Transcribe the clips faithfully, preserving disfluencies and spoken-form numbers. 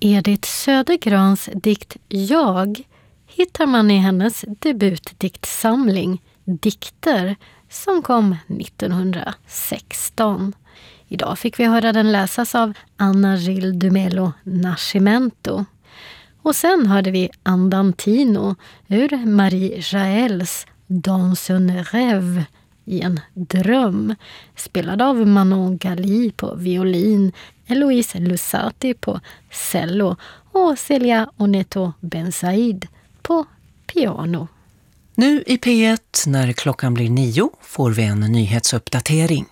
Edith Södergrans dikt Jag hittar man i hennes debutdiktsamling Dikter som kom nittonhundrasexton. Idag fick vi höra den läsas av Anna Gil Dumelo Nascimento. Och sen hörde vi Andantino ur Marie Jaels Dans un rêve, i en dröm, spelad av Manon Gali på violin, Eloise Lusati på cello och Celia Oneto Bensaid på piano. Nu i P ett, när klockan blir nio, får vi en nyhetsuppdatering.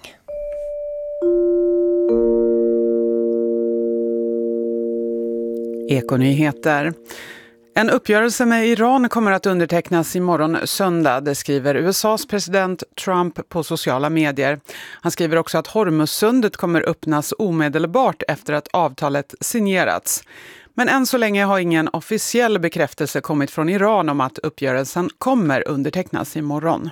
Ekonyheter. En uppgörelse med Iran kommer att undertecknas imorgon söndag, det skriver U S A:s president Trump på sociala medier. Han skriver också att Hormuzsundet kommer öppnas omedelbart efter att avtalet signerats. Men än så länge har ingen officiell bekräftelse kommit från Iran om att uppgörelsen kommer undertecknas imorgon.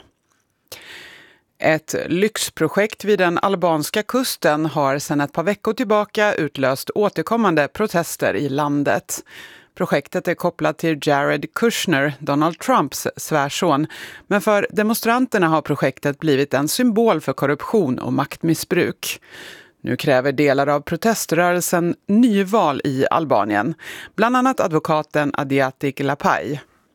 Ett lyxprojekt vid den albanska kusten har sedan ett par veckor tillbaka utlöst återkommande protester i landet. Projektet är kopplat till Jared Kushner, Donald Trumps svärson, men för demonstranterna har projektet blivit en symbol för korruption och maktmissbruk. Nu kräver delar av proteströrelsen nyval i Albanien, bland annat advokaten Adiatik Lapaj.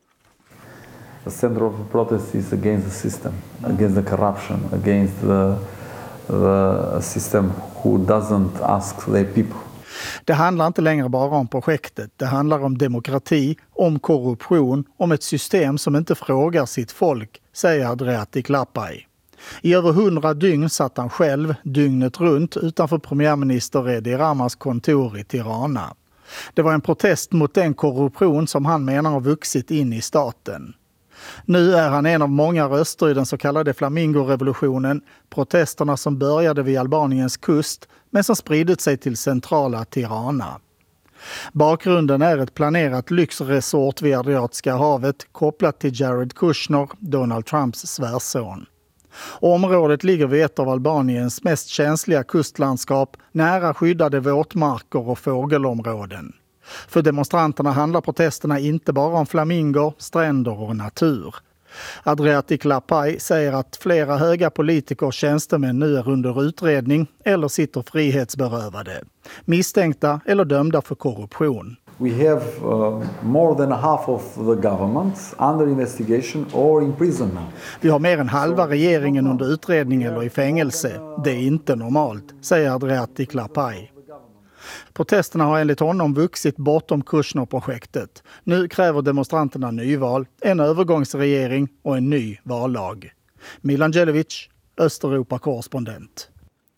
The center of the protest is against the system, against the corruption, against the, the system who doesn't ask their people. Det handlar inte längre bara om projektet. Det handlar om demokrati, om korruption, om ett system som inte frågar sitt folk, säger Adiatik Lapaj. I över hundra dygn satt han själv dygnet runt utanför premiärminister Edi Ramas kontor i Tirana. Det var en protest mot den korruption som han menar har vuxit in i staten. Nu är han en av många röster i den så kallade Flamingo-revolutionen, protesterna som började vid Albaniens kust men som spridit sig till centrala Tirana. Bakgrunden är ett planerat lyxresort vid Adriatiska havet kopplat till Jared Kushner, Donald Trumps svärson. Området ligger vid ett av Albaniens mest känsliga kustlandskap, nära skyddade våtmarker och fågelområden. För demonstranterna handlar protesterna inte bara om flamingo, stränder och natur. Adiatik Lapaj säger att flera höga politiker och tjänstemän nu är under utredning eller sitter frihetsberövade, misstänkta eller dömda för korruption. We have uh, more than half of the government under investigation or imprisonment. Vi har mer än halva regeringen under utredning eller i fängelse. Det är inte normalt, säger Adiatik Lapaj. Protesterna har enligt honom vuxit bortom Kushner-projektet. Nu kräver demonstranterna nyval, en övergångsregering och en ny vallag. Milan Djelevic, Östeuropa-korrespondent.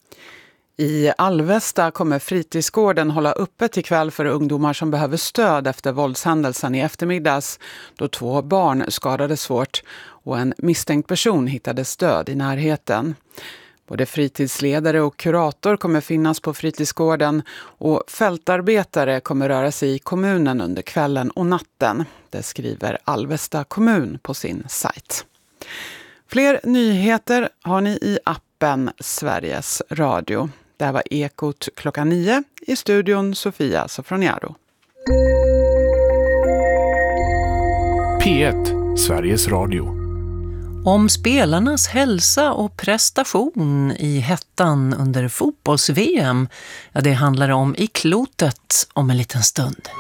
I Alvesta kommer fritidsgården hålla uppe till kväll för ungdomar som behöver stöd efter våldshändelsen i eftermiddags, då två barn skadades svårt och en misstänkt person hittades död i närheten. Både fritidsledare och kurator kommer finnas på fritidsgården och fältarbetare kommer röra sig i kommunen under kvällen och natten. Det skriver Alvesta kommun på sin sajt. Fler nyheter har ni i appen Sveriges Radio. Det här var Ekot klockan nio, i studion Sofia Sofroniaro. P ett, Sveriges Radio. Om spelarnas hälsa och prestation i hettan under fotbolls-V M, ja, det handlar om i klotet om en liten stund.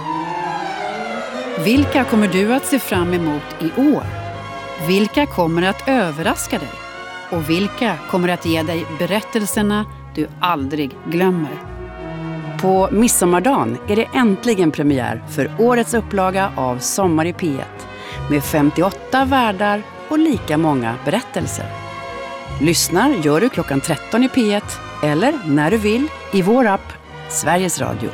Vilka kommer du att se fram emot i år? Vilka kommer att överraska dig? Och vilka kommer att ge dig berättelserna du aldrig glömmer? På midsommardagen är det äntligen premiär för årets upplaga av Sommar i P ett med femtioåtta värdar och lika många berättelser. Lyssnar gör du klockan tretton i P ett eller när du vill i vår app Sveriges Radio.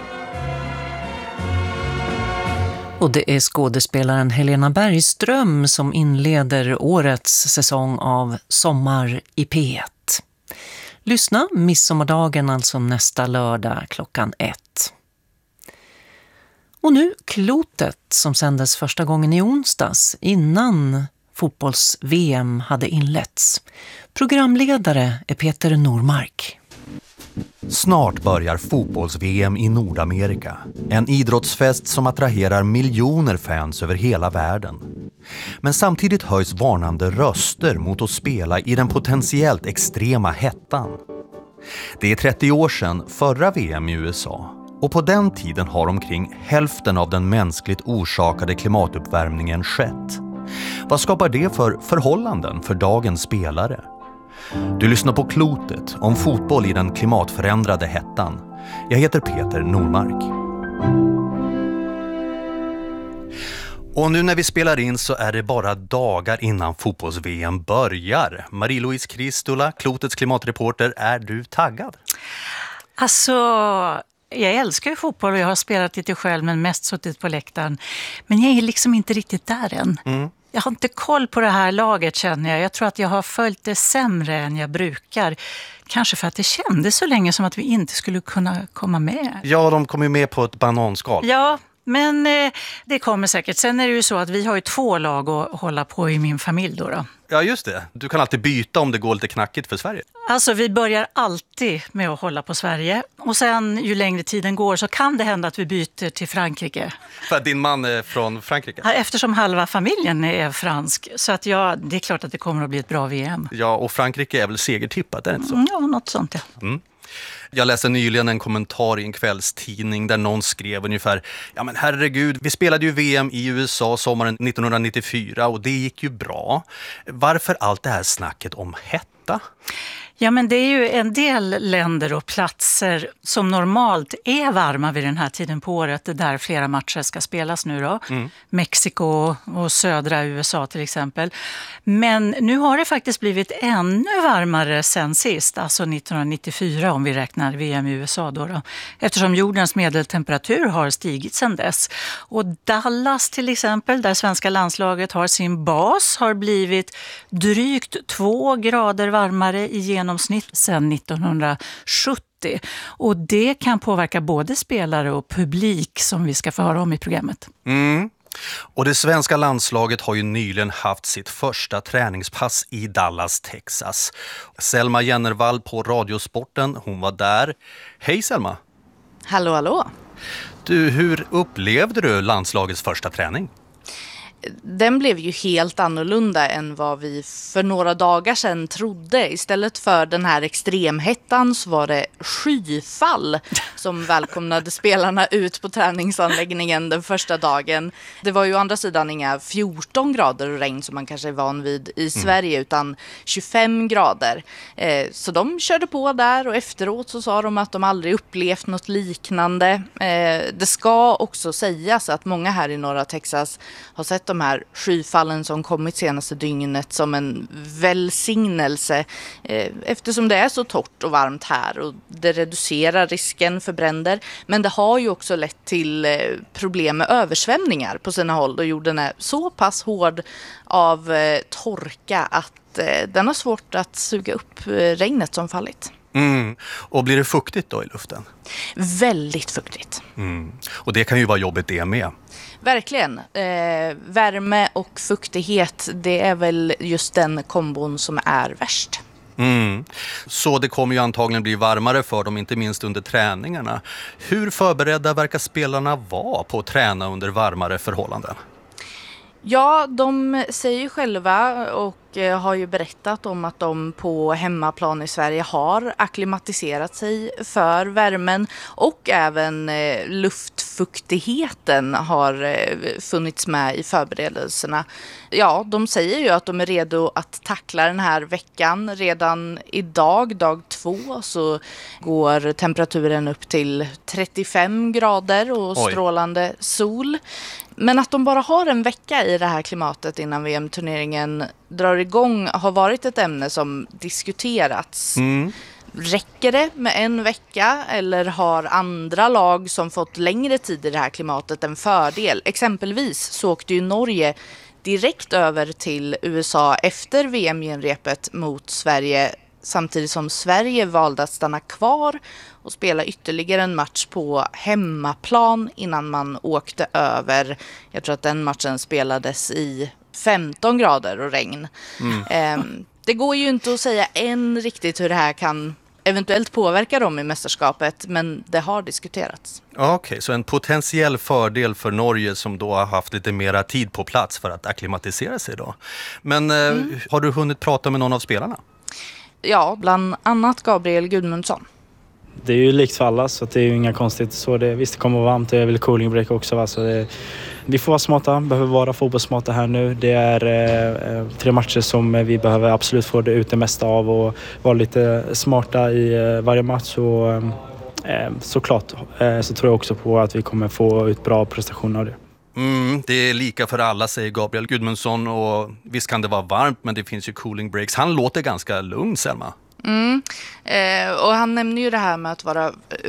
Och det är skådespelaren Helena Bergström som inleder årets säsong av Sommar i P ett. Lyssna midsommardagen, alltså nästa lördag klockan ett. Och nu klotet som sändes första gången i onsdags innan fotbolls-V M hade inletts. Programledare är Peter Normark. Snart börjar fotbolls-V M i Nordamerika. En idrottsfest som attraherar miljoner fans över hela världen. Men samtidigt höjs varnande röster mot att spela i den potentiellt extrema hettan. Det är trettio år sedan förra V M i U S A. Och på den tiden har omkring hälften av den mänskligt orsakade klimatuppvärmningen skett. Vad skapar det för förhållanden för dagens spelare? Du lyssnar på Klotet om fotboll i den klimatförändrade hettan. Jag heter Peter Normark. Och nu när vi spelar in så är det bara dagar innan fotbolls-V M börjar. Marie-Louise Kristula, Klotets klimatreporter, är du taggad? Alltså, jag älskar ju fotboll och jag har spelat lite själv men mest suttit på läktaren. Men jag är liksom inte riktigt där än. Mm. Jag har inte koll på det här laget, känner jag. Jag tror att jag har följt det sämre än jag brukar. Kanske för att det kändes så länge som att vi inte skulle kunna komma med. Ja, de kommer ju med på ett bananskal. Ja, men eh, det kommer säkert. Sen är det ju så att vi har ju två lag att hålla på i min familj då. då. Ja, just det. Du kan alltid byta om det går lite knackigt för Sverige. Alltså, vi börjar alltid med att hålla på Sverige. Och sen, ju längre tiden går, så kan det hända att vi byter till Frankrike. För att din man är från Frankrike? Ja, eftersom halva familjen är fransk. Så att ja, det är klart att det kommer att bli ett bra V M. Ja, och Frankrike är väl segertippat, är det inte så? Mm, ja, något sånt, ja. Mm. Jag läste nyligen en kommentar i en kvällstidning där någon skrev ungefär: ja men herregud, vi spelade ju V M i U S A sommaren nittonhundranittiofyra och det gick ju bra. Varför allt det här snacket om hetta? Ja, men det är ju en del länder och platser som normalt är varma vid den här tiden på året, där flera matcher ska spelas nu då. Mm. Mexiko och södra U S A till exempel. Men nu har det faktiskt blivit ännu varmare sen sist, alltså nittonhundranittiofyra om vi räknar V M i U S A då, då. Eftersom jordens medeltemperatur har stigit sedan dess. Och Dallas till exempel, där svenska landslaget har sin bas, har blivit drygt två grader varmare i genomsnitt sedan nittonhundrasjuttio. Och det kan påverka både spelare och publik, som vi ska få höra om i programmet. Mm. Och det svenska landslaget har ju nyligen haft sitt första träningspass i Dallas, Texas. Selma Jennervall på Radiosporten, hon var där. Hej Selma! Hallå, hallå! Du, hur upplevde du landslagets första träning? Den blev ju helt annorlunda än vad vi för några dagar sedan trodde. Istället för den här extremhettan så var det skyfall som välkomnade spelarna ut på träningsanläggningen den första dagen. Det var ju å andra sidan inga fjorton grader och regn som man kanske är van vid i Sverige, mm. utan tjugofem grader. Eh, så de körde på där och efteråt så sa de att de aldrig upplevt något liknande. Eh, det ska också sägas att många här i norra Texas har sett de här skyfallen som kommit senaste dygnet som en välsignelse eh, eftersom det är så torrt och varmt här och det reducerar risken för bränder, men det har ju också lett till eh, problem med översvämningar på sina håll, och jorden är så pass hård av eh, torka att eh, den har svårt att suga upp eh, regnet som fallit. Mm. Och blir det fuktigt då i luften? Väldigt fuktigt. Mm. Och det kan ju vara jobbigt det med. Verkligen. Eh, värme och fuktighet, det är väl just den kombon som är värst. Mm. Så det kommer ju antagligen bli varmare för dem, inte minst under träningarna. Hur förberedda verkar spelarna vara på att träna under varmare förhållanden? Ja, de säger ju själva och har ju berättat om att de på hemmaplan i Sverige har akklimatiserat sig för värmen, och även eh, luftfuktigheten har eh, funnits med i förberedelserna. Ja, de säger ju att de är redo att tackla den här veckan. Redan idag, dag två, så går temperaturen upp till trettiofem grader och strålande Oj. sol. Men att de bara har en vecka i det här klimatet innan V M-turneringen drar igång har varit ett ämne som diskuterats. Mm. Räcker det med en vecka, eller har andra lag som fått längre tid i det här klimatet en fördel? Exempelvis så åkte ju Norge direkt över till U S A efter V M-genrepet mot Sverige, samtidigt som Sverige valde att stanna kvar och spela ytterligare en match på hemmaplan innan man åkte över. Jag tror att den matchen spelades i femton grader och regn. Mm. Eh, det går ju inte att säga än riktigt hur det här kan eventuellt påverka dem i mästerskapet, men det har diskuterats. Okej, okay, så en potentiell fördel för Norge som då har haft lite mera tid på plats för att akklimatisera sig då. Men mm. eh, har du hunnit prata med någon av spelarna? Ja, bland annat Gabriel Gudmundsson. Det är ju likt för alla, så det är ju inga konstigt. Så det, visst, det kommer vara varmt, det är väl cooling break också. Va? Så det, vi får vara smarta, behöver vara fotbollssmarta här nu. Det är eh, tre matcher som vi behöver absolut få det ut det mesta av och vara lite smarta i eh, varje match. Och, eh, såklart eh, så tror jag också på att vi kommer få ut bra prestationer av det. Mm, det är lika för alla, säger Gabriel Gudmundsson, och visst kan det vara varmt, men det finns ju cooling breaks. Han låter ganska lugn, Selma. Mm. Eh, och han nämner ju det här med att vara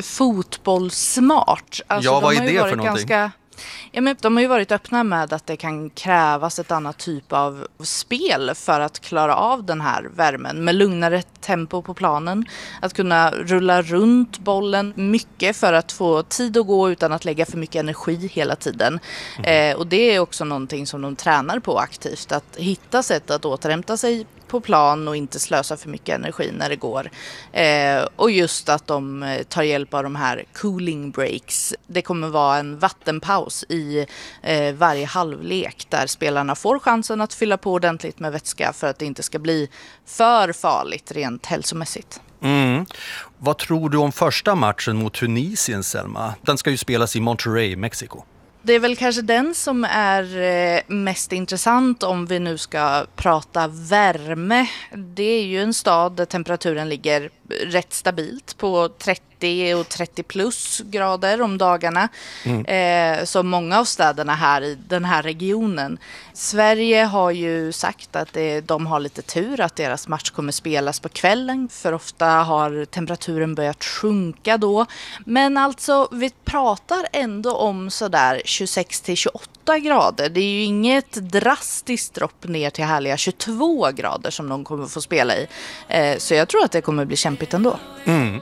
fotbollssmart. Alltså, ja, vad de är det för någonting? Ganska, ja, men de har ju varit öppna med att det kan krävas ett annat typ av spel för att klara av den här värmen. Med lugnare tempo på planen. Att kunna rulla runt bollen mycket för att få tid att gå utan att lägga för mycket energi hela tiden. Mm. Eh, och det är också någonting som de tränar på aktivt. Att hitta sätt att återhämta sig på plan och inte slösa för mycket energi när det går. Eh, och just att de tar hjälp av de här cooling breaks. Det kommer vara en vattenpaus i eh, varje halvlek där spelarna får chansen att fylla på ordentligt med vätska för att det inte ska bli för farligt rent hälsomässigt. Mm. Vad tror du om första matchen mot Tunisien, Selma? Den ska ju spelas i Monterrey, Mexiko. Det är väl kanske den som är mest intressant om vi nu ska prata värme. Det är ju en stad där temperaturen ligger rätt stabilt på trettio och trettio plus grader om dagarna. Mm. Eh, så många av städerna här i den här regionen. Sverige har ju sagt att det, de har lite tur att deras match kommer spelas på kvällen. För ofta har temperaturen börjat sjunka då. Men alltså vi pratar ändå om sådär tjugosex till tjugoåtta grader. Det är ju inget drastiskt dropp ner till härliga tjugotvå grader som de kommer få spela i. Eh, så jag tror att det kommer bli kämpigt ändå. Mm.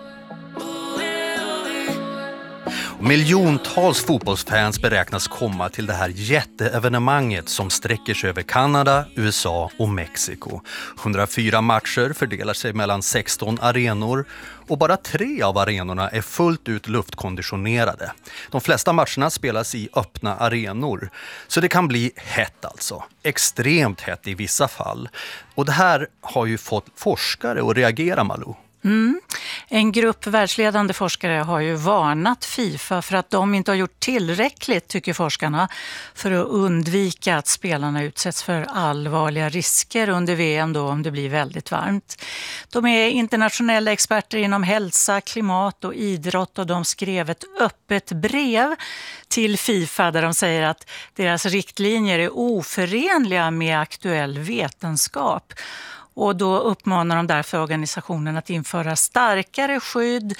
Miljontals fotbollsfans beräknas komma till det här jätteevenemanget som sträcker sig över Kanada, U S A och Mexiko. hundrafyra matcher fördelar sig mellan sexton arenor och bara tre av arenorna är fullt ut luftkonditionerade. De flesta matcherna spelas i öppna arenor, så det kan bli hett alltså. Extremt hett i vissa fall. Och det här har ju fått forskare att reagera, Malou. Mm. En grupp världsledande forskare har ju varnat FIFA för att de inte har gjort tillräckligt, tycker forskarna, för att undvika att spelarna utsätts för allvarliga risker under V M då om det blir väldigt varmt. De är internationella experter inom hälsa, klimat och idrott och de skrev ett öppet brev till FIFA där de säger att deras riktlinjer är oförenliga med aktuell vetenskap. Och då uppmanar de därför organisationen att införa starkare skydd,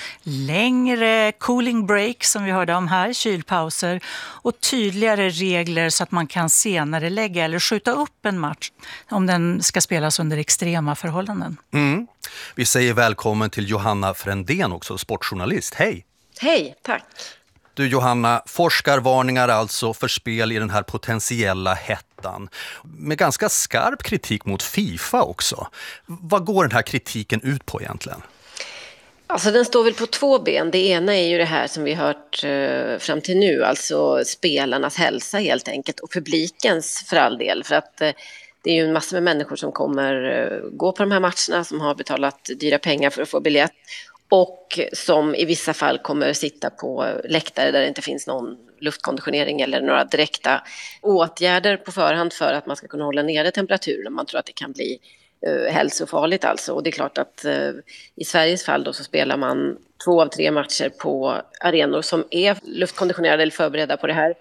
längre cooling break som vi hörde om här, kylpauser och tydligare regler så att man kan senare lägga eller skjuta upp en match om den ska spelas under extrema förhållanden. Mm. Vi säger välkommen till Johanna Frändén, också sportjournalist. Hej! Hej, tack! Du Johanna, forskarvarningar alltså för spel i den här potentiella hettan. Med ganska skarp kritik mot FIFA också. Vad går den här kritiken ut på egentligen? Alltså den står väl på två ben. Det ena är ju det här som vi har hört eh, fram till nu. Alltså spelarnas hälsa helt enkelt. Och publikens för all del. För att eh, det är ju en massa med människor som kommer eh, gå på de här matcherna. Som har betalat dyra pengar för att få biljett. Och som i vissa fall kommer sitta på läktare där det inte finns någon luftkonditionering eller några direkta åtgärder på förhand för att man ska kunna hålla nere temperaturen. Man tror att det kan bli uh, hälsofarligt alltså. Och det är klart att uh, i Sveriges fall då så spelar man två av tre matcher på arenor som är luftkonditionerade eller förberedda på det här.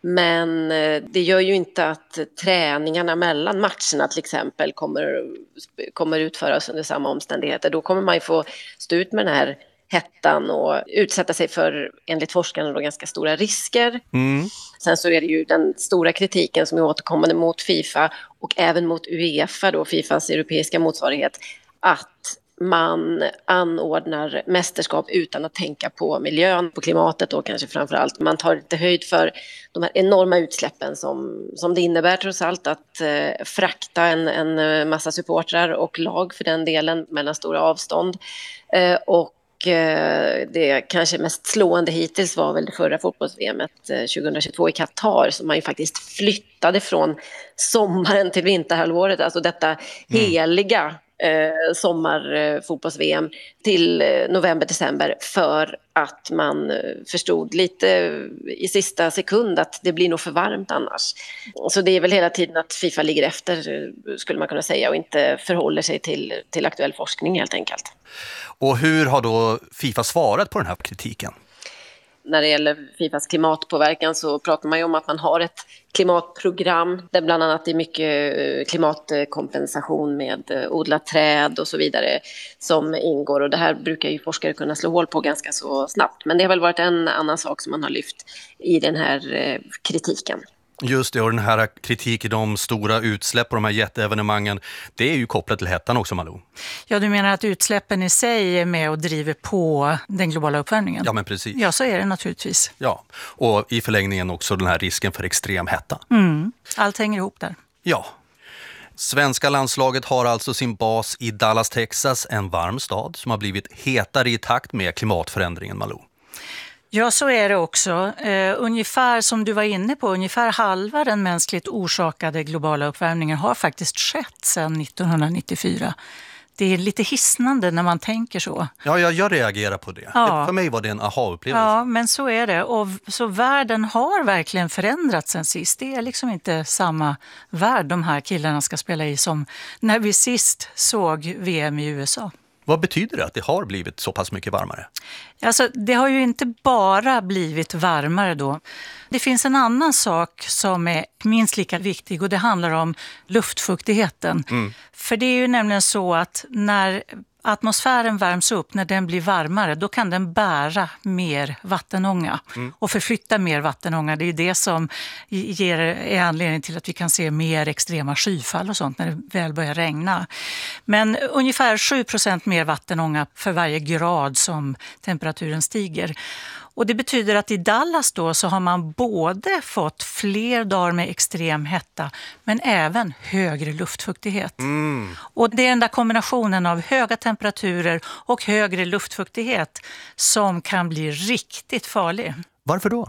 Men uh, det gör ju inte att träningarna mellan matcherna till exempel kommer, kommer utföras under samma omständigheter. Då kommer man ju få stå ut med den här hettan och utsätta sig för, enligt forskarna, då ganska stora risker. Mm. Sen så är det ju den stora kritiken som är återkommande mot FIFA och även mot UEFA, då Fifas europeiska motsvarighet, att man anordnar mästerskap utan att tänka på miljön, på klimatet och kanske framförallt. Man tar inte höjd för de här enorma utsläppen som, som det innebär trots allt att eh, frakta en, en massa supportrar och lag för den delen mellan stora avstånd. Eh, och det kanske mest slående hittills var väl det förra fotbolls-V M tjugohundratjugotvå i Qatar som man ju faktiskt flyttade från sommaren till vinterhalvåret. Alltså detta mm. heliga eh, sommarfotbolls-V M till november-december för att man förstod lite i sista sekund att det blir nog för varmt annars. Så det är väl hela tiden att FIFA ligger efter skulle man kunna säga och inte förhåller sig till, till aktuell forskning helt enkelt. Och hur har då FIFA svarat på den här kritiken? När det gäller FIFAs klimatpåverkan så pratar man ju om att man har ett klimatprogram där bland annat det är mycket klimatkompensation med odlat träd och så vidare som ingår. Och det här brukar ju forskare kunna slå hål på ganska så snabbt. Men det har väl varit en annan sak som man har lyft i den här kritiken. Just det, och den här kritiken om stora utsläpp och de här jätteevenemangen, det är ju kopplat till hettan också, Malou. Ja, du menar att utsläppen i sig är med och driver på den globala uppvärmningen? Ja, men precis. Ja, så är det naturligtvis. Ja, och i förlängningen också den här risken för extrem hetta. Mm. Allt hänger ihop där. Ja. Svenska landslaget har alltså sin bas i Dallas, Texas, en varm stad som har blivit hetare i takt med klimatförändringen, Malou. Ja, så är det också. Uh, ungefär som du var inne på, ungefär halva den mänskligt orsakade globala uppvärmningen har faktiskt skett sedan nittonhundranittiofyra. Det är lite hisnande när man tänker så. Ja, jag, jag reagerar på det. Ja. För mig var det en aha-upplevelse. Ja, men så är det. Och så världen har verkligen förändrats sen sist. Det är liksom inte samma värld de här killarna ska spela i som när vi sist såg V M i U S A. Vad betyder det att det har blivit så pass mycket varmare? Alltså, det har ju inte bara blivit varmare då. Det finns en annan sak som är minst lika viktig och det handlar om luftfuktigheten. Mm. För det är ju nämligen så att när atmosfären värms upp, när den blir varmare, då kan den bära mer vattenånga mm. och förflytta mer vattenånga. Det är det som ger är anledning till att vi kan se mer extrema skyfall och sånt när det väl börjar regna. Men ungefär sju procent mer vattenånga för varje grad som temperaturen stiger. Och det betyder att i Dallas då så har man både fått fler dagar med extrem hetta men även högre luftfuktighet. Mm. Och det är den där kombinationen av höga temperaturer och högre luftfuktighet som kan bli riktigt farlig. Varför då?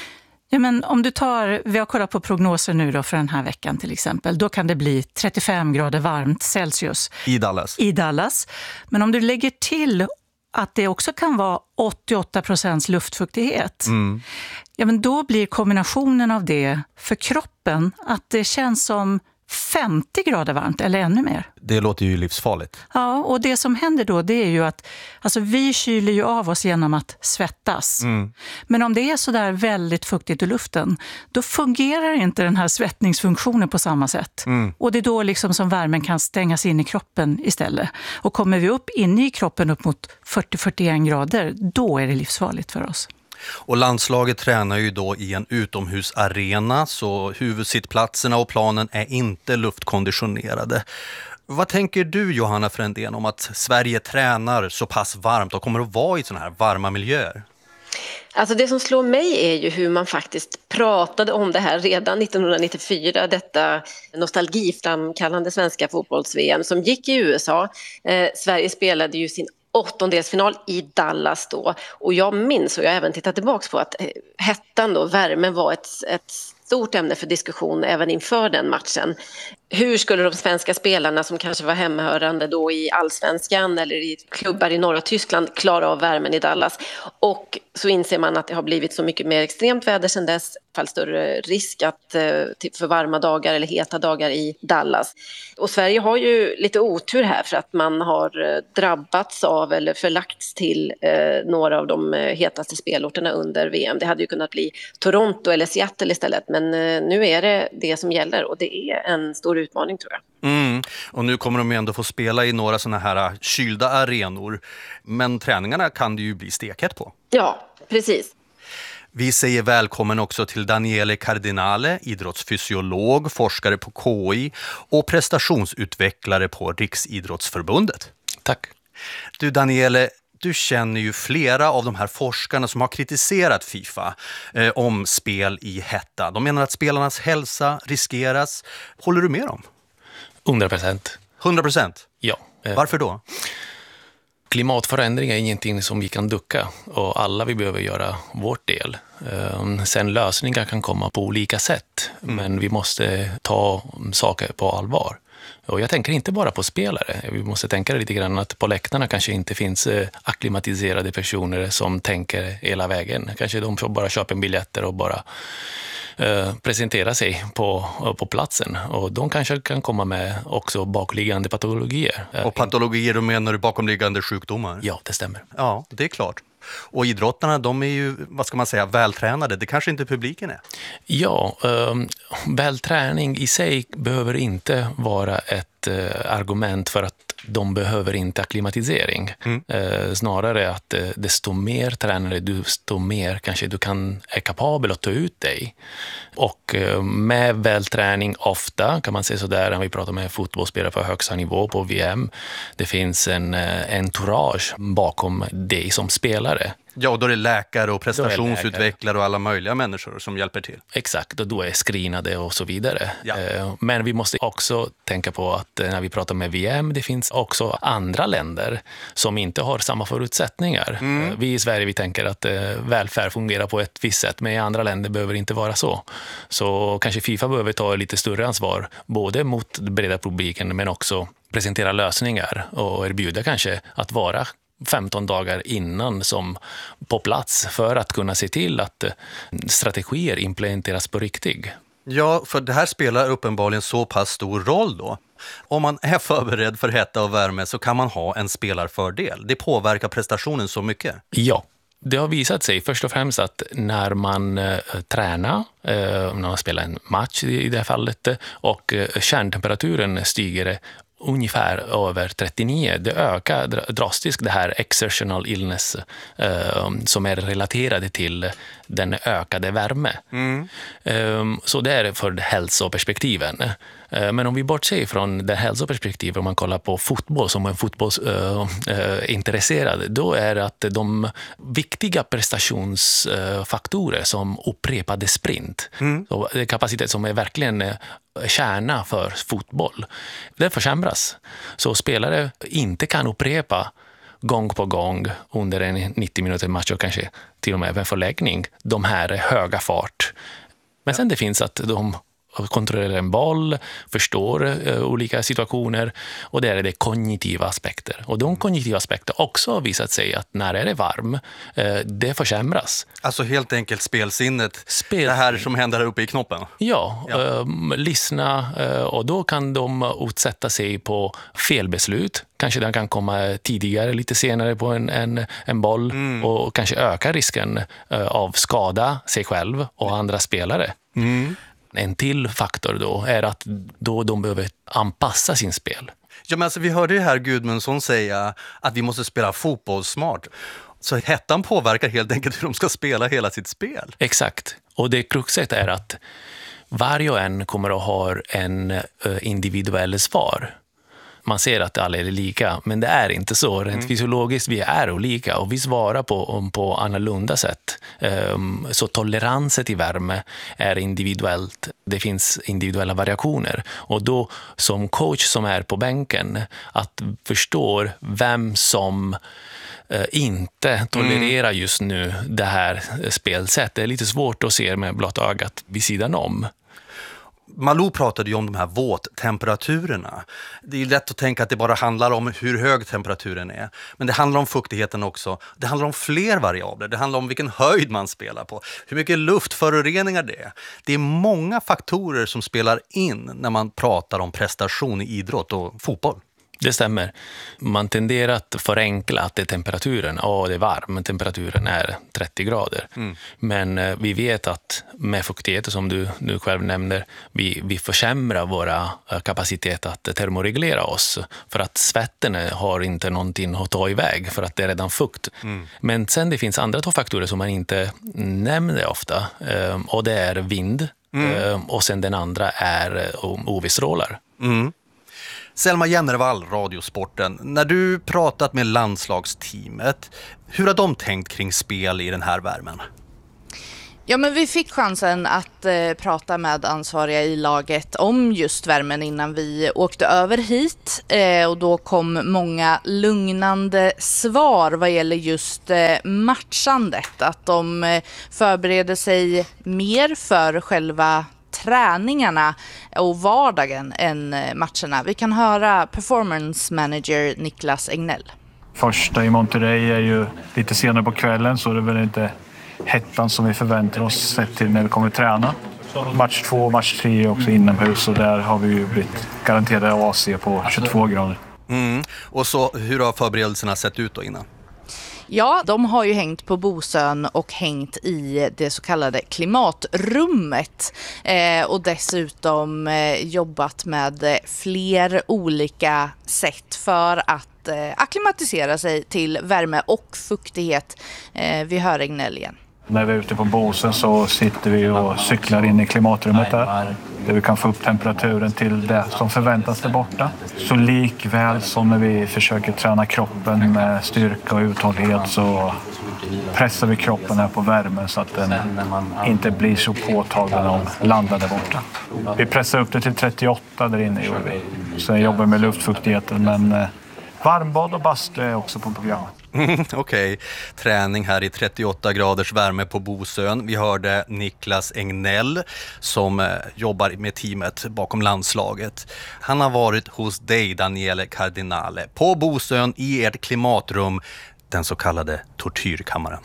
Ja, men om du tar, vi har kollat på prognoser nu då för den här veckan till exempel. Då kan det bli trettiofem grader varmt Celsius. I Dallas? I Dallas. Men om du lägger till att det också kan vara åttioåtta procent luftfuktighet. Mm. Ja, men då blir kombinationen av det för kroppen att det känns som femtio grader varmt eller ännu mer. Det låter ju livsfarligt. Ja, och det som händer då det är ju att alltså, vi kyler ju av oss genom att svettas. Mm. Men om det är så där väldigt fuktigt i luften, då fungerar inte den här svettningsfunktionen på samma sätt. Mm. Och det är då liksom som värmen kan stängas in i kroppen istället. Och kommer vi upp inne i kroppen upp mot fyrtio till fyrtioen grader, då är det livsfarligt för oss. Och landslaget tränar ju då i en utomhusarena så huvudsittplatserna och planen är inte luftkonditionerade. Vad tänker du, Johanna Frändén, om att Sverige tränar så pass varmt och kommer att vara i sådana här varma miljöer? Alltså det som slår mig är ju hur man faktiskt pratade om det här redan nittonhundranittiofyra, detta nostalgiframkallande svenska fotbolls-V M som gick i U S A. Eh, Sverige spelade ju sin åttondelsfinal i Dallas då och jag minns och jag har även tittat tillbaka på att hettan då, värmen var ett, ett stort ämne för diskussion även inför den matchen. Hur skulle de svenska spelarna som kanske var hemmahörande då i allsvenskan eller i klubbar i norra Tyskland klara av värmen i Dallas? Och så inser man att det har blivit så mycket mer extremt väder sedan dess, fall större risk att, för varma dagar eller heta dagar i Dallas. Och Sverige har ju lite otur här för att man har drabbats av eller förlagts till eh, några av de hetaste spelorterna under V M. Det hade ju kunnat bli Toronto eller Seattle istället, men eh, nu är det det som gäller och det är en stor utmaning tror jag. Mm. Och nu kommer de ändå få spela i några sådana här kylda arenor, men träningarna kan det ju bli stekhett på. Ja, precis. Vi säger välkommen också till Daniele Cardinale, idrottsfysiolog, forskare på K I och prestationsutvecklare på Riksidrottsförbundet. Tack. Du Daniele, du känner ju flera av de här forskarna som har kritiserat FIFA eh, om spel i hetta. De menar att spelarnas hälsa riskeras. Håller du med dem? hundra procent. hundra procent? Ja. Varför då? Klimatförändring är ingenting som vi kan ducka och alla vi behöver göra vårt del. Sen lösningar kan komma på olika sätt, mm. men vi måste ta saker på allvar. Och jag tänker inte bara på spelare. Vi måste tänka lite grann att på läktarna kanske inte finns akklimatiserade personer som tänker hela vägen. Kanske de bara köper biljetter och bara eh, presentera sig på, på platsen. Och de kanske kan komma med också bakomliggande patologier. Och patologier, då menar du bakomliggande sjukdomar? Ja, det stämmer. Ja, det är klart. Och idrottarna, de är ju, vad ska man säga, vältränade. Det kanske inte publiken är. Ja, eh, välträning i sig behöver inte vara ett eh, argument för att de behöver inte akklimatisering. Mm. Eh, snarare att eh, desto mer tränare, desto mer kanske du kan är kapabel att ta ut dig. Och eh, med välträning ofta kan man säga sådär när vi pratar med fotbollsspelare på högsta nivå på V M. Det finns en eh, entourage bakom dig som spelare. Ja, och då är det läkare och prestationsutvecklare och alla möjliga människor som hjälper till. Exakt, och då är screenade och så vidare. Ja. Men vi måste också tänka på att när vi pratar med V M, det finns också andra länder som inte har samma förutsättningar. Mm. Vi i Sverige vi tänker att välfärd fungerar på ett visst sätt, men i andra länder behöver det inte vara så. Så kanske FIFA behöver ta lite större ansvar, både mot den breda publiken men också presentera lösningar och erbjuda kanske att vara femton dagar innan som på plats för att kunna se till att strategier implementeras på riktigt. Ja, för det här spelar uppenbarligen så pass stor roll då. Om man är förberedd för hetta och värme så kan man ha en spelarfördel. Det påverkar prestationen så mycket. Ja. Det har visat sig först och främst att när man eh, tränar, eh, när man spelar en match i, i det här fallet och eh, kärntemperaturen stiger ungefär över trettionio. Det ökar drastiskt det här exertional illness eh, som är relaterade till den ökade värme. Mm. Eh, så det är för hälsoperspektiven. Eh, men om vi bortser från det hälsoperspektivet, om man kollar på fotboll som en fotbollsintresserad, eh, eh, då är det att de viktiga prestationsfaktorer som upprepade sprint, mm. så det är kapacitet som är verkligen kärna för fotboll, det försämras. Så spelare inte kan upprepa gång på gång under en nittio minuter match och kanske till och med en förläggning de här höga fart. Men sen det finns att de kontrollerar en boll, förstår uh, olika situationer, och det är det kognitiva aspekter. Och de kognitiva aspekter också har visat sig att när det är varm, uh, det försämras. Alltså helt enkelt spelsinnet, Spel... det här som händer här uppe i knoppen. Ja, ja. Uh, lyssna uh, och då kan de utsätta sig på felbeslut. Kanske den kan komma tidigare, lite senare på en, en, en boll mm. och kanske öka risken uh, av skada sig själv och andra spelare. Mm. En till faktor då är att då de behöver anpassa sin spel. Ja, men alltså, vi hörde ju här Gudmundsson säga att vi måste spela fotbollssmart. Så hettan påverkar helt enkelt hur de ska spela hela sitt spel. Exakt. Och det kruxet är att varje och en kommer att ha en individuell svar. Man ser att alla är lika, men det är inte så. Rent mm. fysiologiskt, vi är olika och vi svarar på, på annorlunda sätt. Um, så toleransen till värme är individuellt. Det finns individuella variationer. Och då som coach som är på bänken, att förstå vem som uh, inte tolererar just nu det här spelsättet. Det är lite svårt att se med blott ögat vid sidan om. Malou pratade ju om de här våttemperaturerna. Det är lätt att tänka att det bara handlar om hur hög temperaturen är. Men det handlar om fuktigheten också. Det handlar om fler variabler. Det handlar om vilken höjd man spelar på. Hur mycket luftföroreningar det är. Det är många faktorer som spelar in när man pratar om prestation i idrott och fotboll. Det stämmer. Man tenderar att förenkla att det är temperaturen. Ja, det är varmt, men temperaturen är trettio grader. Mm. Men eh, vi vet att med fuktighet, som du nu själv nämner, vi, vi försämrar våra eh, kapacitet att termoreglera oss. För att svetten har inte någonting att ta iväg, för att det är redan fukt. Mm. Men sen det finns andra två faktorer som man inte nämner ofta. Eh, och det är vind. Mm. Eh, och sen den andra är O V-strålar. Mm. Selma Jennervall, Radiosporten. När du pratat med landslagsteamet, hur har de tänkt kring spel i den här värmen? Ja, men vi fick chansen att eh, prata med ansvariga i laget om just värmen innan vi åkte över hit. Eh, och då kom många lugnande svar vad gäller just eh, matchandet. Att de eh, förbereder sig mer för själva träningarna och vardagen än eh, matcherna. Vi kan höra performance manager Niklas Egnell. Första i Monterrey är ju lite senare på kvällen, så det är väl inte hettan som vi förväntar oss sett till när vi kommer träna. Match två och match tre är också inomhus, och där har vi ju blivit garanterade A C på tjugotvå grader. Mm. Och så hur har förberedelserna sett ut då innan? Ja, de har ju hängt på Bosön och hängt i det så kallade klimatrummet eh, och dessutom eh, jobbat med fler olika sätt för att eh, akklimatisera sig till värme och fuktighet. Eh, vi hör Egnell igen. När vi är ute på Bosön så sitter vi och cyklar in i klimatrummet där, där vi kan få upp temperaturen till det som förväntas där borta. Så likväl som när vi försöker träna kroppen med styrka och uthållighet så pressar vi kroppen här på värmen så att den inte blir så påtaglig när de landar där borta. Vi pressar upp det till trettioåtta där inne gjorde vi. Sen jobbar vi med luftfuktigheten, men varmbad och bastu är också på programmet. Mm, Okej, okay. Träning här i trettioåtta graders värme på Bosön. Vi hörde Niklas Egnell som eh, jobbar med teamet bakom landslaget. Han har varit hos dig, Daniele Cardinale, på Bosön i ert klimatrum, den så kallade tortyrkammaren.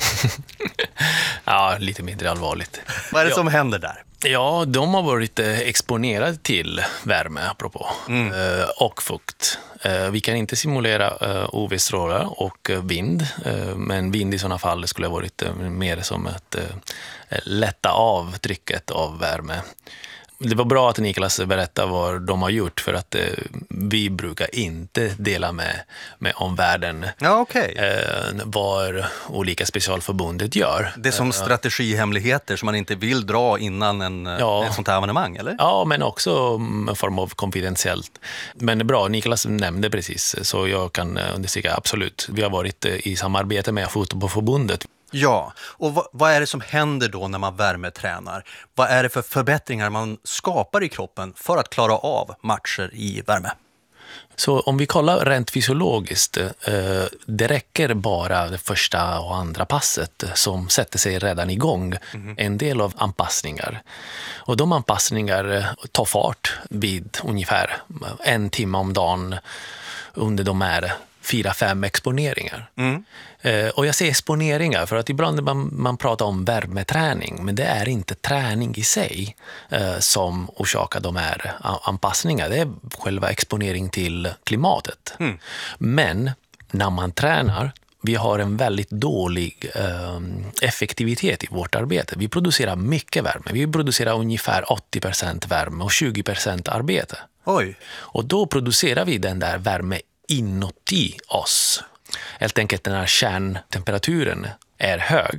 Ja, lite mindre allvarligt. Vad är det ja. som händer där? Ja, de har varit exponerade till värme, apropå, mm. och fukt. Vi kan inte simulera U V-strålar och vind, men vind i sådana fall skulle ha varit mer som att lätta av trycket av värme. Det var bra att Niklas berättade vad de har gjort, för att eh, vi brukar inte dela med, med omvärlden ja, okay. eh, vad olika specialförbundet gör. Det är som strategihemligheter som man inte vill dra innan en, ja. ett sånt här evenemang, eller? Ja, men också en form av konfidentiellt. Men det är bra, Niklas nämnde precis, så jag kan understryka absolut. Vi har varit i samarbete med Fotbollförbundet. Ja, och vad, vad är det som händer då när man värmetränar? Vad är det för förbättringar man skapar i kroppen för att klara av matcher i värme? Så om vi kollar rent fysiologiskt, eh, det räcker bara det första och andra passet som sätter sig redan igång. Mm. En del av anpassningar. Och de anpassningar tar fart vid ungefär en timme om dagen under de här fyra, fem exponeringar. Mm. Eh, och jag säger exponeringar för att ibland man, man pratar om värmeträning, men det är inte träning i sig eh, som orsakar de här anpassningarna. Det är själva exponering till klimatet. Mm. Men när man tränar, vi har en väldigt dålig eh, effektivitet i vårt arbete. Vi producerar mycket värme. Vi producerar ungefär åttio procent värme och tjugo procent arbete. Oj. Och då producerar vi den där värme inuti oss. Helt enkelt när kärntemperaturen är hög,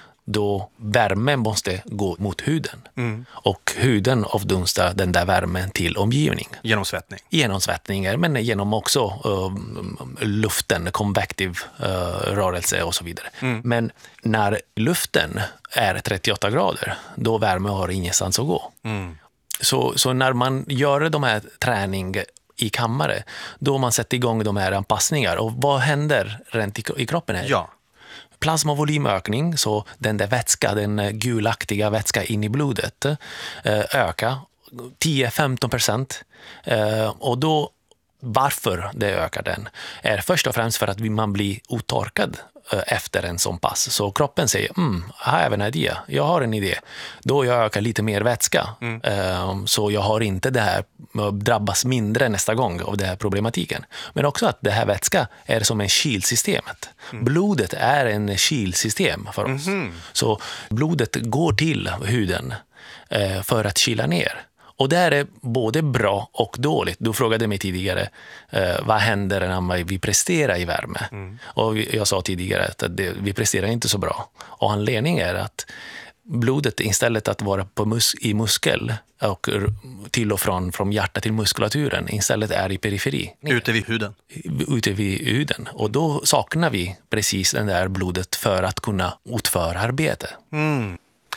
då värmen måste gå mot huden. Mm. Och huden avdunstar den där värmen till omgivning. Genom svettning? Genom svettningar, men genom också uh, luften, konvektiv uh, rörelse och så vidare. Mm. Men när luften är trettioåtta grader, då värme har ingenstans att gå. Mm. Så, så när man gör de här träning i kammare, då man sätter igång de här anpassningar. Och vad händer rent i, i kroppen här? Ja. Plasmavolymökning, så den där vätska, den gulaktiga vätska in i blodet eh, ökar tio till femton procent. Eh, och då, varför det ökar den är först och främst för att man blir otorkad efter en sån pass. Så kroppen säger, mm, jag har en idé, jag har en idé. Då jag ökar lite mer vätska. Mm. Um, så jag har inte det här, drabbas mindre nästa gång av den här problematiken. Men också att det här vätska är som en kylsystemet. Mm. Blodet är en kylsystem för oss. Mm-hmm. Så blodet går till huden uh, för att kyla ner. Och det är både bra och dåligt. Du frågade mig tidigare, eh, vad händer när vi presterar i värme? Mm. Och jag sa tidigare att det, vi presterar inte så bra. Och anledningen är att blodet istället att vara på mus- i muskel och till och från från hjärta till muskulaturen istället är i periferi. Ute vid huden. Ute vid huden. Och då saknar vi precis den där blodet för att kunna utföra arbete. Mm.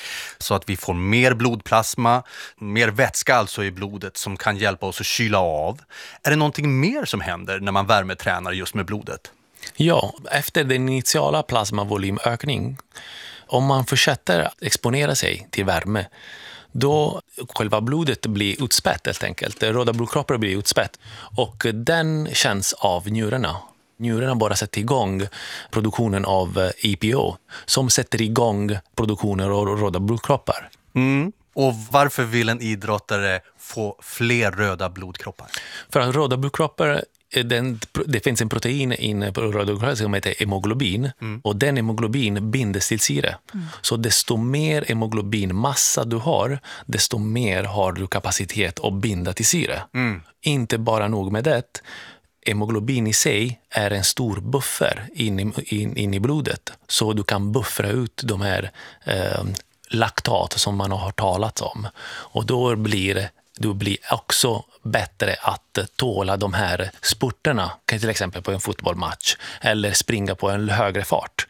Så att vi får mer blodplasma, mer vätska alltså i blodet som kan hjälpa oss att kyla av. Är det någonting mer som händer när man värmetränar just med blodet? Ja, efter den initiala plasmavolymökning, om man fortsätter att exponera sig till värme, då själva blodet blir utspätt helt enkelt. Röda blodkroppar blir utspätt och den känns av njurarna. Njurarna bara sätter igång produktionen av E P O som sätter igång produktionen av röda blodkroppar. Mm. Och varför vill en idrottare få fler röda blodkroppar? För att röda blodkroppar, den, det finns en protein inne på röda blodkroppar som heter hemoglobin. Mm. Och den hemoglobin bindes till syre. Mm. Så desto mer hemoglobinmassa du har, desto mer har du kapacitet att binda till syre. Mm. Inte bara nog med det. Hemoglobin i sig är en stor buffer in i, in, in i blodet. Så du kan buffra ut de här eh, laktat som man har talat om. Och då blir du blir också bättre att tåla de här spurterna, till exempel på en fotbollsmatch eller springa på en högre fart.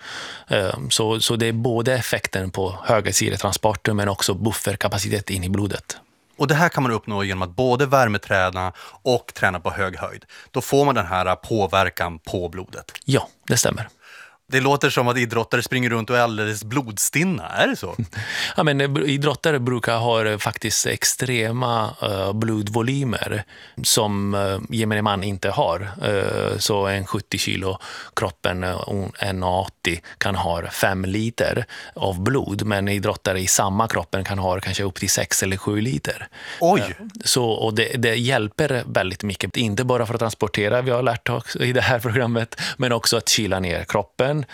Så, så det är både effekten på högre syretransporter men också bufferkapacitet in i blodet. Och det här kan man uppnå genom att både värmeträna och träna på hög höjd. Då får man den här påverkan på blodet. Ja, det stämmer. Det låter som att idrottare springer runt och är alldeles blodstinna, är det så? Ja, men idrottare brukar ha faktiskt extrema uh, blodvolymer som uh, gemene man inte har. Uh, så en sjuttio kilo kroppen, uh, en åttio kan ha fem liter av blod, men idrottare i samma kroppen kan ha kanske upp till sex eller sju liter. Oj! Uh, så, och det, det hjälper väldigt mycket, inte bara för att transportera, vi har lärt oss i det här programmet, men också att kyla ner kroppen.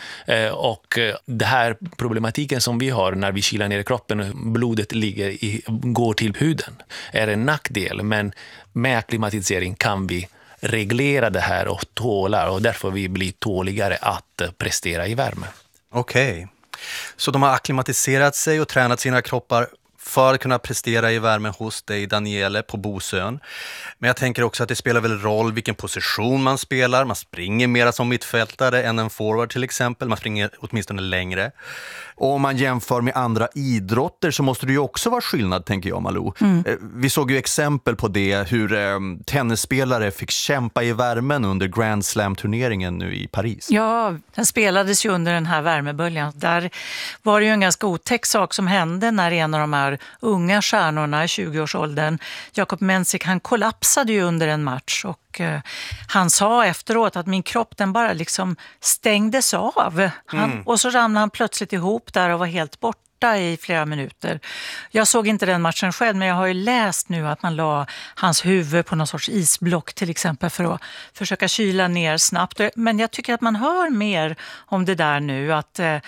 Och det här problematiken som vi har när vi kylar ner kroppen, blodet ligger i, går till huden, är en nackdel, men med akklimatisering kan vi reglera det här och tåla, och därför vi blir tåligare att prestera i värme. Okej, okay. Så de har akklimatiserat sig och tränat sina kroppar för att kunna prestera i värmen hos dig, Daniele, på Bosön. Men jag tänker också att det spelar väl roll vilken position man spelar. Man springer mera som mittfältare än en forward till exempel. Man springer åtminstone längre. Och om man jämför med andra idrotter så måste det ju också vara skillnad, tänker jag, Malou. Mm. Vi såg ju exempel på det, hur eh, tennisspelare fick kämpa i värmen under Grand Slam-turneringen nu i Paris. Ja, den spelades ju under den här värmeböljan. Där var det ju en ganska otäck sak som hände när en av de här unga stjärnorna i tjugoårsåldern, Jakob Mensik, han kollapsade ju under en match och eh, han sa efteråt att min kropp den bara liksom stängdes av. Han, mm. Och så ramlade han plötsligt ihop där och var helt borta i flera minuter. Jag såg inte den matchen själv, men jag har ju läst nu att man la hans huvud på någon sorts isblock till exempel för att försöka kyla ner snabbt. Men jag tycker att man hör mer om det där nu, att eh,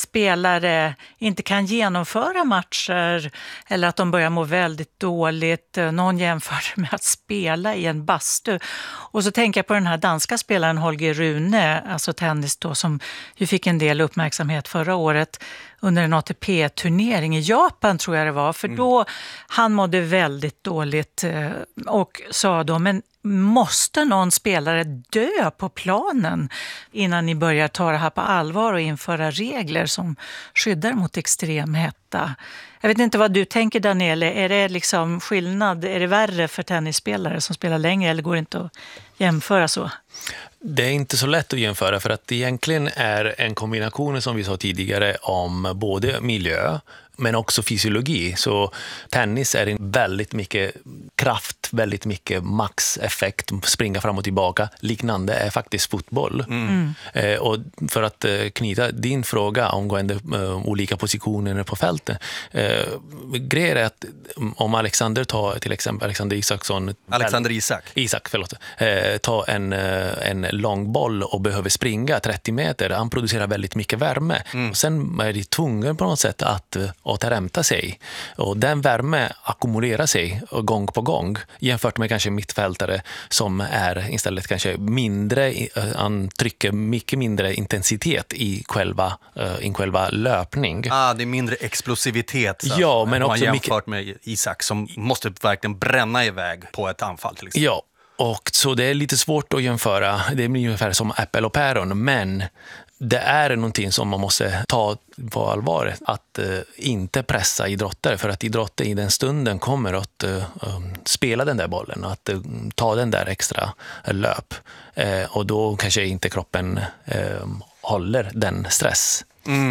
spelare inte kan genomföra matcher eller att de börjar må väldigt dåligt. Någon jämför med att spela i en bastu. Och så tänker jag på den här danska spelaren Holger Rune, alltså tennis då, som ju fick en del uppmärksamhet förra året under en A T P-turnering i Japan, tror jag det var. För då, han mådde väldigt dåligt och sa då, men måste någon spelare dö på planen innan ni börjar ta det här på allvar och införa regler som skyddar mot extrem hetta? Jag vet inte vad du tänker, Daniele. Är det liksom skillnad? Är det värre för tennisspelare som spelar längre, eller går det inte att jämföra så? Det är inte så lätt att jämföra, för att det egentligen är en kombination, som vi sa tidigare, om både miljö men också fysiologi. Så tennis är en väldigt mycket kraft, väldigt mycket maxeffekt, springa fram och tillbaka. Liknande är faktiskt fotboll. Mm. Eh, och för att eh, knyta din fråga omgående eh, olika positioner på fältet. Eh, grejen är att om Alexander tar till exempel Alexander Isaksson. Alexander Isak. Isak, förlåt. Eh, tar en, en lång boll och behöver springa trettio meter. Han producerar väldigt mycket värme. Mm. Och sen är det tvungen på något sätt att återhämta sig. Och den värme ackumulerar sig gång på gång jämfört med kanske mittfältare som är istället kanske mindre, han trycker mycket mindre intensitet i själva, i själva löpning. Ah, det är mindre explosivitet så ja, men också jämfört mycket... med Isak som måste verkligen bränna iväg på ett anfall till exempel. Ja. Och så det är lite svårt att jämföra, det blir ungefär som äppel och päron, men det är någonting som man måste ta på allvar, att uh, inte pressa idrottare, för att idrottare i den stunden kommer att uh, um, spela den där bollen, att uh, ta den där extra uh, löp uh, och då kanske inte kroppen uh, håller den stress